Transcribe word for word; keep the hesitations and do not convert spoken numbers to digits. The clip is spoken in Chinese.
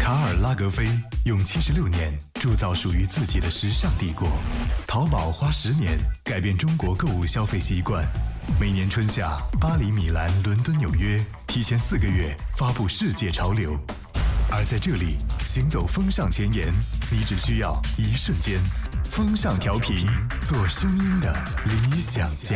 卡尔拉格菲用七十六年铸造属于自己的时尚帝国，淘宝花十年改变中国购物消费习惯。每年春夏，巴黎、米兰、伦敦、纽约提前四个月发布世界潮流，而在这里行走风尚前沿，你只需要一瞬间。风尚调频，做声音的理想家。